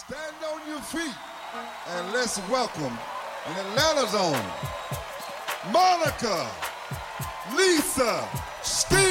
Stand on your feet and let's welcome in Atlanta zone, Monica, Lisa, Steve.